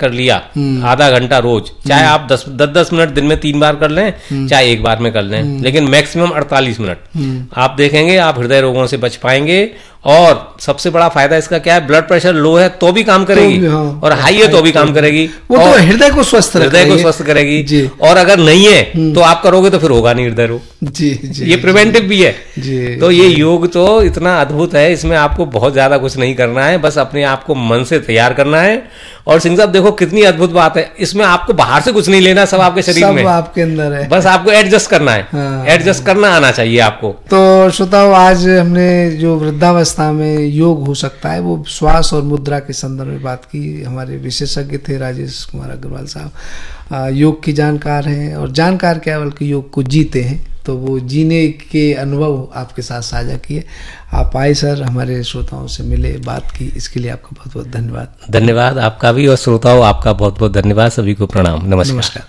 कर लिया आधा घंटा रोज, चाहे आप 10-10 मिनट दिन में 3 बार कर लें, चाहे एक बार में कर लें, लेकिन मैक्सिमम 48 मिनट, आप देखेंगे आप हृदय रोगों से बच पाएंगे। और सबसे बड़ा फायदा इसका क्या है, ब्लड प्रेशर लो है तो भी काम करेगी, और हाई है तो भी काम करेगी, वो तो हृदय को स्वस्थ करेगी। और अगर नहीं है तो आप करोगे तो फिर होगा नहीं हृदय रोग। ये प्रिवेंटिव भी है। तो ये योग तो इतना अद्भुत है, इसमें आपको बहुत ज्यादा कुछ नहीं करना है, बस अपने आप को मन से तैयार करना है। और सिंह साहब देखो कितनी अद्भुत बात है, इसमें आपको बाहर से कुछ नहीं लेना, सब आपके शरीर में, आपके अंदर है, बस आपको एडजस्ट करना है। एडजस्ट करना आना चाहिए आपको। तो श्रोताओ, आज हमने जो वृद्धावस्था में योग हो सकता है वो श्वास और मुद्रा के संदर्भ में बात की। हमारे विशेषज्ञ थे राजेश कुमार अग्रवाल साहब, योग की जानकार हैं, और जानकार क्या बल्कि योग को जीते हैं, तो वो जीने के अनुभव आपके साथ साझा किए। आप आए सर, हमारे श्रोताओं से मिले, बात की, इसके लिए आपका बहुत बहुत धन्यवाद। धन्यवाद आपका भी, और श्रोताओं आपका बहुत बहुत धन्यवाद। सभी को प्रणाम, नमस्कार।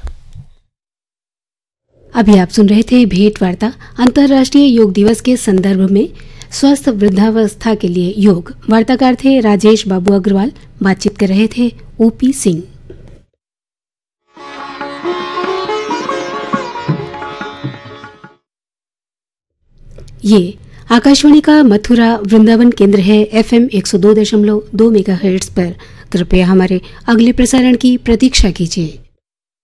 अभी आप सुन रहे थे भेंट वार्ता अंतर्राष्ट्रीय योग दिवस के संदर्भ में स्वस्थ वृद्धावस्था के लिए योग। वार्ताकार थे राजेश बाबू अग्रवाल, बातचीत कर रहे थे ओपी सिंह। ये आकाशवाणी का मथुरा वृंदावन केंद्र है, FM 102.2 मेगाहर्ट्ज पर। कृपया हमारे अगले प्रसारण की प्रतीक्षा कीजिए।